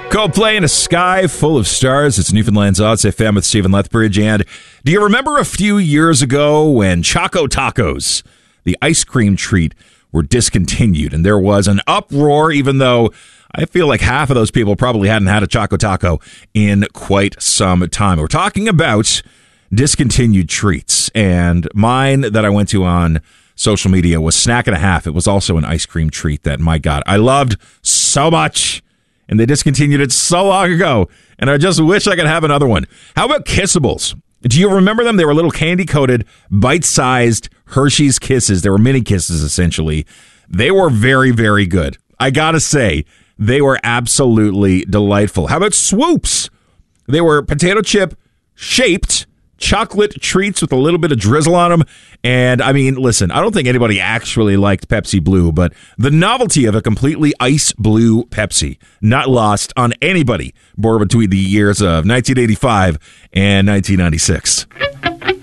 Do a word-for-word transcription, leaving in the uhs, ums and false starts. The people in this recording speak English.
Coldplay in a sky full of stars. It's Newfoundland's Odds F M with Stephen Lethbridge. And do you remember a few years ago when Choco Tacos, the ice cream treat, were discontinued? And there was an uproar, even though I feel like half of those people probably hadn't had a Choco Taco in quite some time. We're talking about discontinued treats. And mine that I went to on social media was Snack and a Half. It was also an ice cream treat that, my God, I loved so much. And they discontinued it so long ago. And I just wish I could have another one. How about Kissables? Do you remember them? They were little candy-coated, bite-sized Hershey's Kisses. They were mini kisses, essentially. They were very, very good. I gotta say, they were absolutely delightful. How about Swoops? They were potato chip shaped chocolate treats with a little bit of drizzle on them. And I mean, listen, I don't think anybody actually liked Pepsi Blue, but the novelty of a completely ice blue Pepsi, not lost on anybody born between the years of nineteen eighty-five and nineteen ninety-six.